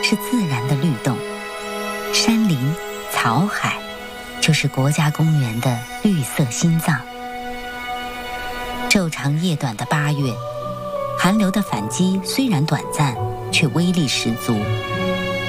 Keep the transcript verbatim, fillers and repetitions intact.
是自然的律动，山林、草海就是国家公园的绿色心脏。昼长夜短的八月，寒流的反击虽然短暂，却威力十足。